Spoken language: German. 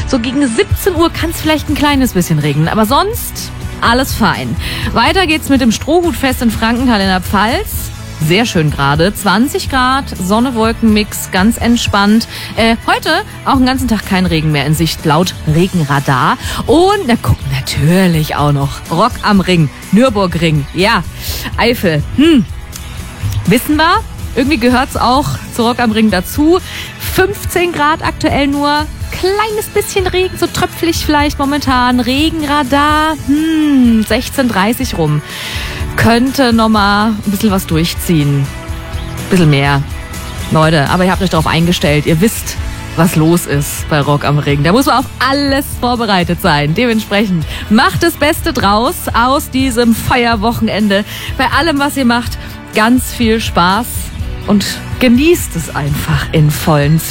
So gegen 17 Uhr kann es vielleicht ein kleines bisschen regnen, aber sonst alles fein. Weiter geht's mit dem Strohhutfest in Frankenthal in der Pfalz. Sehr schön gerade. 20 Grad, Sonne-Wolken-Mix, ganz entspannt. Heute auch den ganzen Tag kein Regen mehr in Sicht, laut Regenradar. Und natürlich auch noch Rock am Ring, Nürburgring, ja, Eifel. Wissen wir, irgendwie gehört's auch zu Rock am Ring dazu. 15 Grad aktuell nur. Kleines bisschen Regen, so tröpfelig vielleicht momentan. Regenradar, 16:30 rum. Könnte nochmal ein bisschen was durchziehen. Ein bisschen mehr. Leute, aber ihr habt euch darauf eingestellt. Ihr wisst, was los ist bei Rock am Ring. Da muss man auf alles vorbereitet sein. Dementsprechend macht das Beste draus aus diesem Feierwochenende. Bei allem, was ihr macht, ganz viel Spaß und genießt es einfach in vollen